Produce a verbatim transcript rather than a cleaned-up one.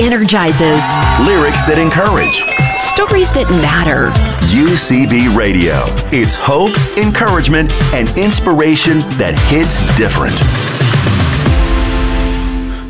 energizes. Lyrics that encourage. Stories that matter. U C B Radio. It's hope, encouragement, and inspiration that hits different.